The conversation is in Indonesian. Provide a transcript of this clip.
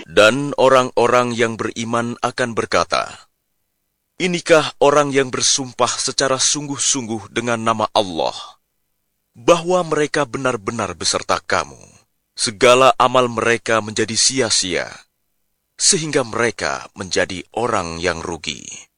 Dan orang-orang yang beriman akan berkata, "Inikah orang yang bersumpah secara sungguh-sungguh dengan nama Allah, bahwa mereka benar-benar beserta kamu. Segala amal mereka menjadi sia-sia, sehingga mereka menjadi orang yang rugi."